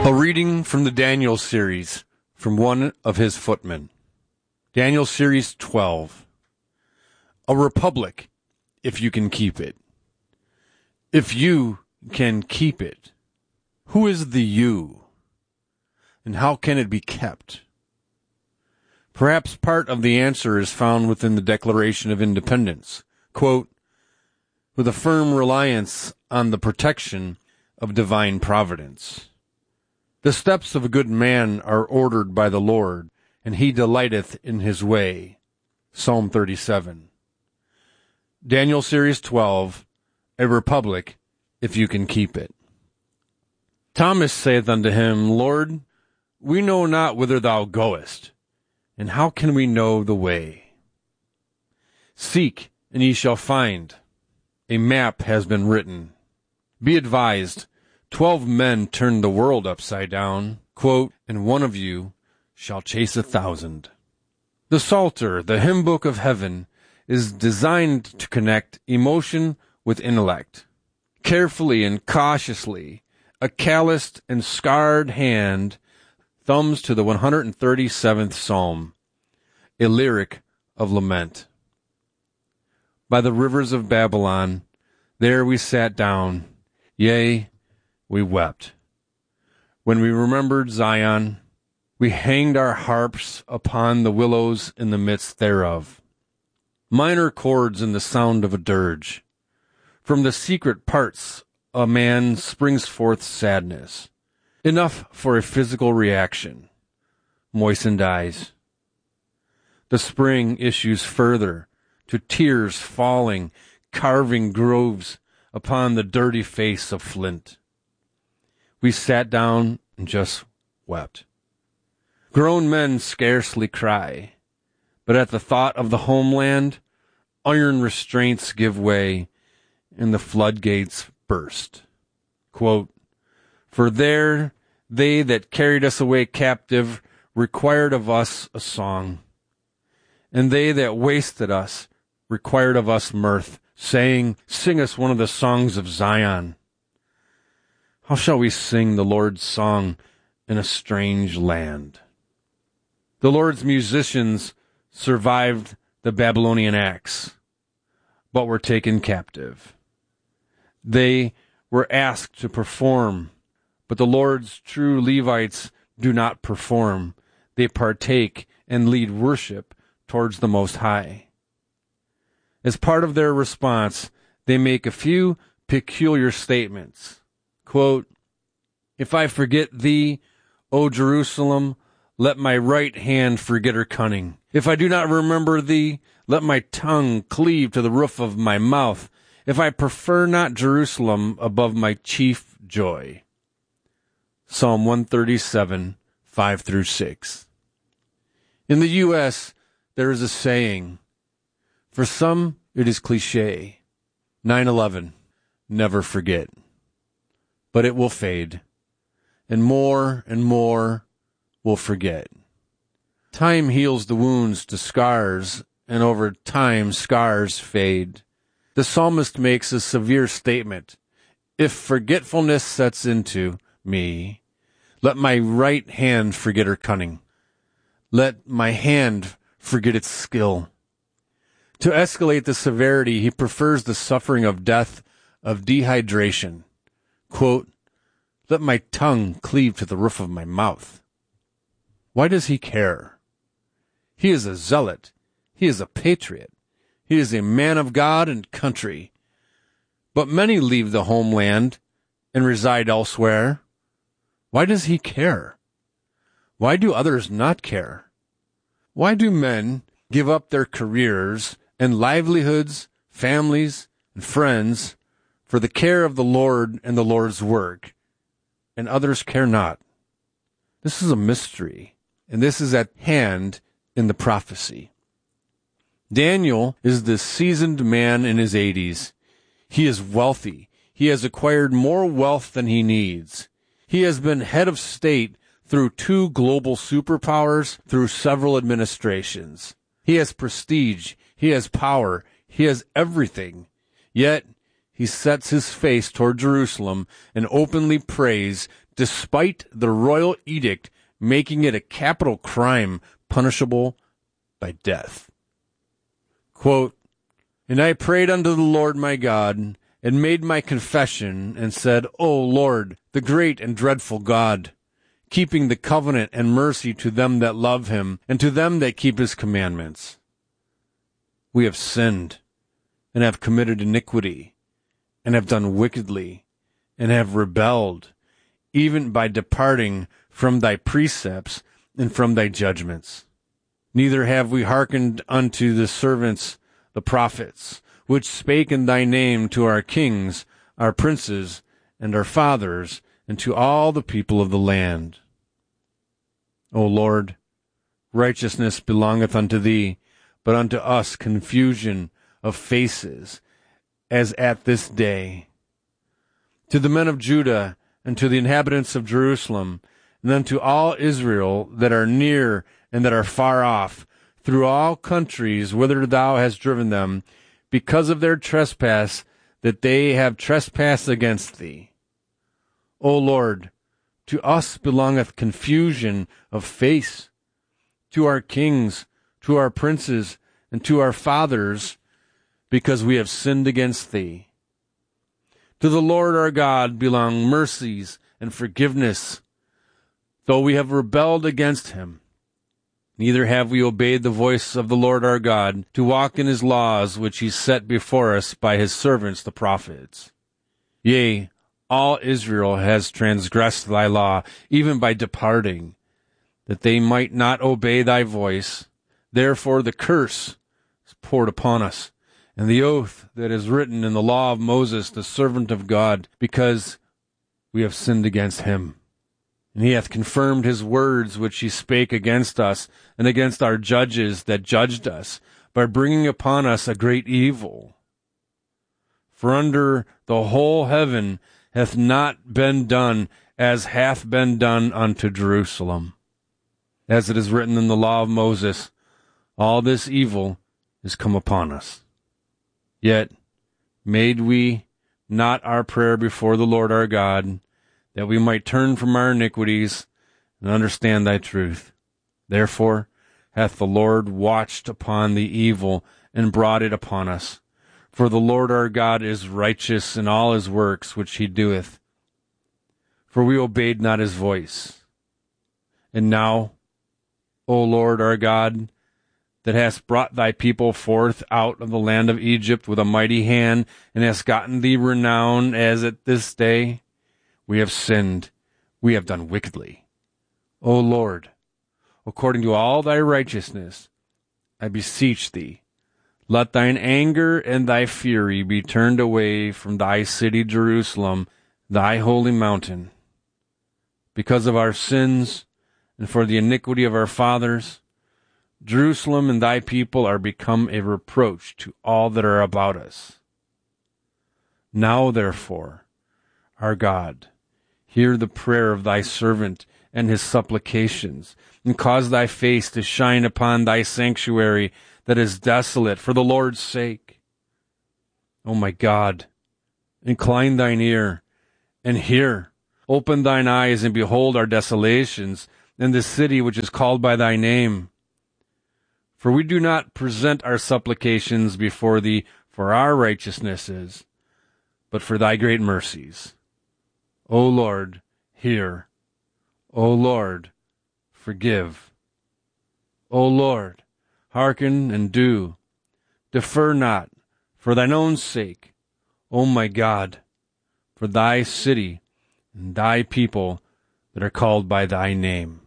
A reading from the Daniel series from one of his footmen. Daniel series 12. A republic, if you can keep it. If you can keep it, who is the you? And how can it be kept? Perhaps part of the answer is found within the Declaration of Independence. Quote, with a firm reliance on the protection of divine providence. The steps of a good man are ordered by the Lord, and he delighteth in his way. Psalm 37. Daniel Series 12, A republic, if you can keep it. Thomas saith unto him, Lord, we know not whither thou goest, and how can we know the way? Seek, and ye shall find. A map has been written. Be advised, 12 men turned the world upside down, quote, and one of you shall chase 1,000. The Psalter, the hymn book of heaven, is designed to connect emotion with intellect. Carefully and cautiously, a calloused and scarred hand thumbs to the 137th Psalm, a lyric of lament. By the rivers of Babylon, there we sat down, yea, we wept. When we remembered Zion, we hanged our harps upon the willows in the midst thereof. Minor chords in the sound of a dirge. From the secret parts a man springs forth sadness. Enough for a physical reaction. Moistened eyes. The spring issues further, to tears falling, carving grooves upon the dirty face of flint. We sat down and just wept. Grown men scarcely cry, but at the thought of the homeland, iron restraints give way, and the floodgates burst. Quote, for there they that carried us away captive required of us a song, and they that wasted us required of us mirth, saying, sing us one of the songs of Zion. How shall we sing the Lord's song in a strange land? The Lord's musicians survived the Babylonian axe, but were taken captive. They were asked to perform, but the Lord's true Levites do not perform. They partake and lead worship towards the Most High. As part of their response, they make a few peculiar statements. Quote, if I forget thee, O Jerusalem, let my right hand forget her cunning. If I do not remember thee, let my tongue cleave to the roof of my mouth. If I prefer not Jerusalem above my chief joy. Psalm 137, 5-6. In the U.S., there is a saying, for some it is cliché, 9/11, never forget. But it will fade, and more will forget. Time heals the wounds to scars, and over time scars fade. The psalmist makes a severe statement. If forgetfulness sets into me, let my right hand forget her cunning. Let my hand forget its skill. To escalate the severity, he prefers the suffering of death, of dehydration. Quote, let my tongue cleave to the roof of my mouth. Why does he care? He is a zealot. He is a patriot. He is a man of God and country. But many leave the homeland and reside elsewhere. Why does he care? Why do others not care? Why do men give up their careers and livelihoods, families, and friends for the care of the Lord and the Lord's work, and others care not? This is a mystery, and this is at hand in the prophecy. Daniel is the seasoned man in his 80s. He is wealthy. He has acquired more wealth than he needs. He has been head of state through 2 global superpowers, through several administrations. He has prestige. He has power. He has everything. Yet he sets his face toward Jerusalem and openly prays despite the royal edict making it a capital crime punishable by death. Quote, "And I prayed unto the Lord my God, and made my confession, and said, O Lord, the great and dreadful God, keeping the covenant and mercy to them that love him, and to them that keep his commandments. We have sinned, and have committed iniquity, and have done wickedly, and have rebelled, even by departing from thy precepts and from thy judgments. Neither have we hearkened unto the servants, the prophets, which spake in thy name to our kings, our princes, and our fathers, and to all the people of the land. O Lord, righteousness belongeth unto thee, but unto us confusion of faces, as at this day. To the men of Judah, and to the inhabitants of Jerusalem, and unto all Israel that are near and that are far off, through all countries whither thou hast driven them, because of their trespass that they have trespassed against thee. O Lord, to us belongeth confusion of face, to our kings, to our princes, and to our fathers, because we have sinned against thee. To the Lord our God belong mercies and forgiveness, though we have rebelled against him. Neither have we obeyed the voice of the Lord our God, to walk in his laws which he set before us by his servants the prophets. Yea, all Israel has transgressed thy law, even by departing, that they might not obey thy voice. Therefore the curse is poured upon us, and the oath that is written in the law of Moses, the servant of God, because we have sinned against him. And he hath confirmed his words which he spake against us, and against our judges that judged us, by bringing upon us a great evil. For under the whole heaven hath not been done as hath been done unto Jerusalem. As it is written in the law of Moses, all this evil is come upon us. Yet made we not our prayer before the Lord our God, that we might turn from our iniquities and understand thy truth. Therefore hath the Lord watched upon the evil and brought it upon us. For the Lord our God is righteous in all his works which he doeth. For we obeyed not his voice. And now, O Lord our God, that hast brought thy people forth out of the land of Egypt with a mighty hand, and hast gotten thee renown as at this day, we have sinned, we have done wickedly. O Lord, according to all thy righteousness, I beseech thee, let thine anger and thy fury be turned away from thy city Jerusalem, thy holy mountain. Because of our sins and for the iniquity of our fathers, Jerusalem and thy people are become a reproach to all that are about us. Now, therefore, our God, hear the prayer of thy servant and his supplications, and cause thy face to shine upon thy sanctuary that is desolate for the Lord's sake. O my God, incline thine ear and hear. Open thine eyes and behold our desolations, and the city which is called by thy name. For we do not present our supplications before thee for our righteousnesses, but for thy great mercies. O Lord, hear. O Lord, forgive. O Lord, hearken and do. Defer not, for thine own sake, O my God, for thy city and thy people that are called by thy name.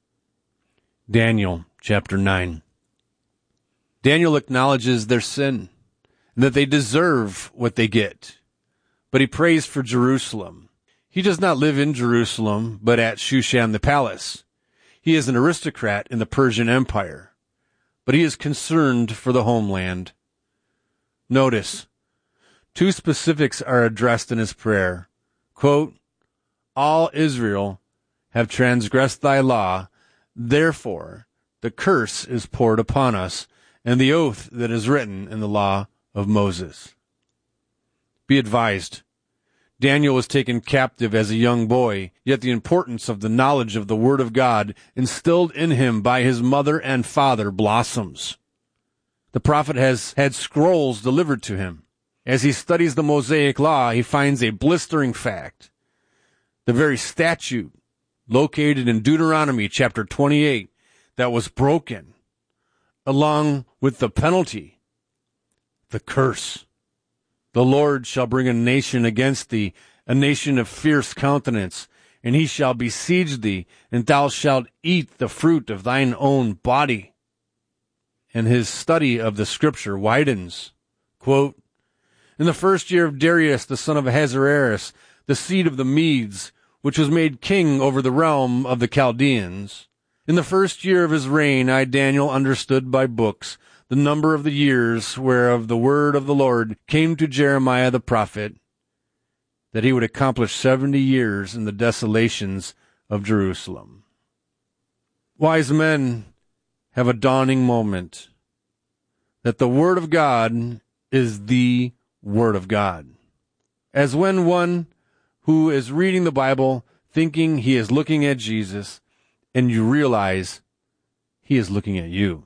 Daniel chapter 9. Daniel acknowledges their sin and that they deserve what they get, but he prays for Jerusalem. He does not live in Jerusalem, but at Shushan the palace. He is an aristocrat in the Persian Empire, but he is concerned for the homeland. Notice, two specifics are addressed in his prayer. Quote, all Israel have transgressed thy law, therefore the curse is poured upon us, and the oath that is written in the law of Moses. Be advised, Daniel was taken captive as a young boy, yet the importance of the knowledge of the Word of God instilled in him by his mother and father blossoms. The prophet has had scrolls delivered to him. As he studies the Mosaic Law, he finds a blistering fact. The very statute located in Deuteronomy chapter 28 that was broken, along with the penalty, the curse. The Lord shall bring a nation against thee, a nation of fierce countenance, and he shall besiege thee, and thou shalt eat the fruit of thine own body. And his study of the scripture widens. Quote, in the first year of Darius, the son of Ahasuerus, the seed of the Medes, which was made king over the realm of the Chaldeans, in the first year of his reign, I, Daniel, understood by books the number of the years whereof the word of the Lord came to Jeremiah the prophet, that he would accomplish 70 years in the desolations of Jerusalem. Wise men have a dawning moment that the Word of God is the Word of God. As when one who is reading the Bible thinking he is looking at Jesus, and you realize he is looking at you.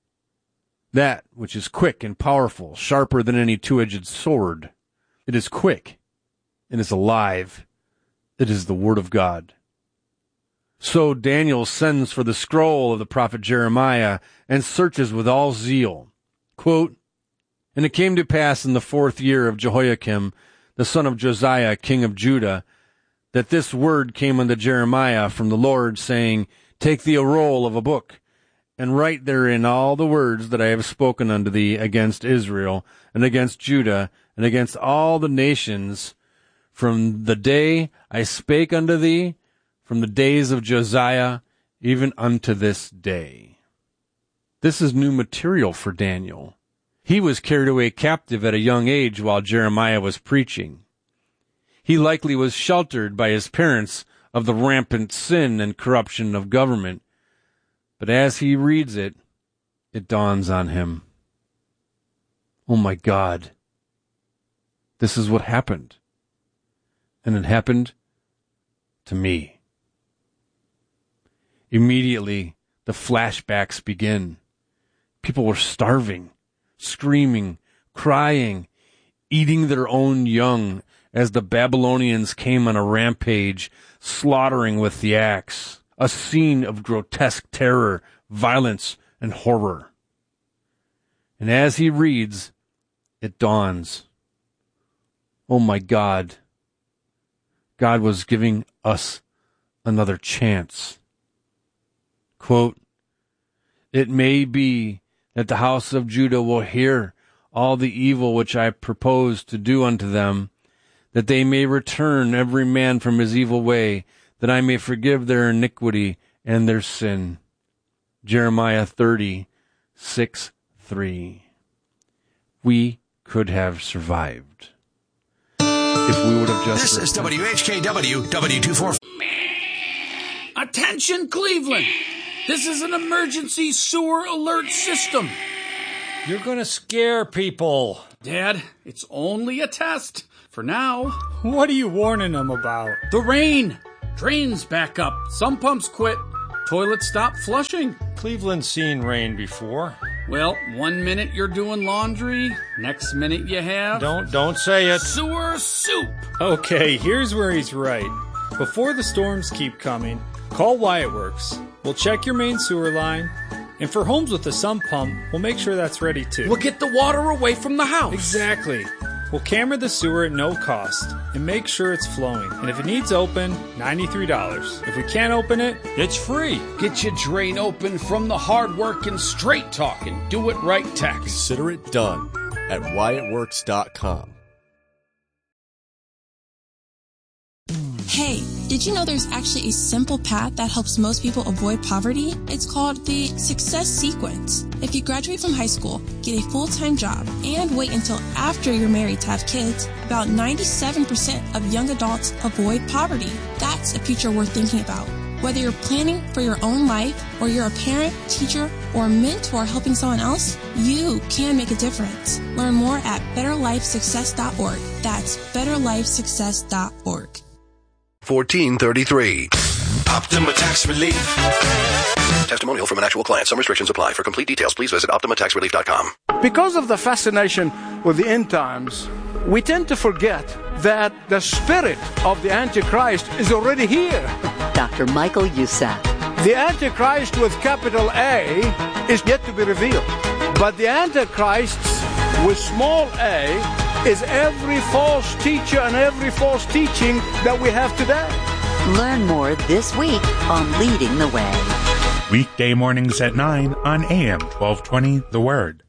That which is quick and powerful, sharper than any two-edged sword. It is quick and is alive. It is the Word of God. So Daniel sends for the scroll of the prophet Jeremiah and searches with all zeal. Quote, and it came to pass in the 4th year of Jehoiakim, the son of Josiah, king of Judah, that this word came unto Jeremiah from the Lord, saying, take thee a roll of a book, and write therein all the words that I have spoken unto thee against Israel, and against Judah, and against all the nations, from the day I spake unto thee, from the days of Josiah, even unto this day. This is new material for Daniel. He was carried away captive at a young age while Jeremiah was preaching. He likely was sheltered by his parents of the rampant sin and corruption of government. But as he reads it, it dawns on him. Oh my God, this is what happened. And it happened to me. Immediately, the flashbacks begin. People were starving, screaming, crying, eating their own young as the Babylonians came on a rampage, slaughtering with the axe. A scene of grotesque terror, violence, and horror. And as he reads, it dawns. Oh my God. God was giving us another chance. Quote, it may be that the house of Judah will hear all the evil which I propose to do unto them, that they may return every man from his evil way, that I may forgive their iniquity and their sin. Jeremiah 30:6-3. We could have survived if we would have just... This is WHKW, W24. Attention, Cleveland! This is an emergency sewer alert system. You're going to scare people. Dad, it's only a test. For now. What are you warning them about? The rain. Drains back up. Some pumps quit. Toilets stop flushing. Cleveland's seen rain before. Well, 1 minute you're doing laundry. Next minute you have... Don't say it. Sewer soup. Okay, here's where he's right. Before the storms keep coming, call Wyatt Works. We'll check your main sewer line. And for homes with a sump pump, we'll make sure that's ready too. We'll get the water away from the house. Exactly. We'll camera the sewer at no cost and make sure it's flowing. And if it needs open, $93. If we can't open it, it's free. Get your drain open from the hard-working, straight-talking, do-it-right techs. Consider it done at WyattWorks.com. Hey, did you know there's actually a simple path that helps most people avoid poverty? It's called the Success Sequence. If you graduate from high school, get a full-time job, and wait until after you're married to have kids, about 97% of young adults avoid poverty. That's a future worth thinking about. Whether you're planning for your own life or you're a parent, teacher, or mentor helping someone else, you can make a difference. Learn more at betterlifesuccess.org. That's betterlifesuccess.org. 1433. Optima Tax Relief. Testimonial from an actual client. Some restrictions apply. For complete details, please visit OptimaTaxRelief.com. Because of the fascination with the end times, we tend to forget that the spirit of the Antichrist is already here. Dr. Michael Youssef. The Antichrist with capital A is yet to be revealed. But the Antichrists with small a is every false teacher and every false teaching that we have today. Learn more this week on Leading the Way. Weekday mornings at 9 on AM 1220 The Word.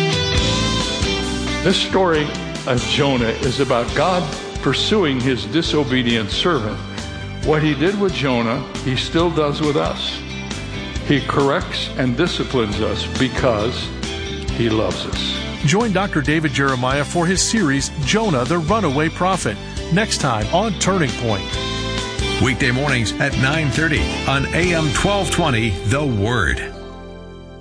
This story of Jonah is about God pursuing his disobedient servant. What he did with Jonah, he still does with us. He corrects and disciplines us because he loves us. Join Dr. David Jeremiah for his series, Jonah the Runaway Prophet, next time on Turning Point. Weekday mornings at 9:30 on AM 1220 The Word.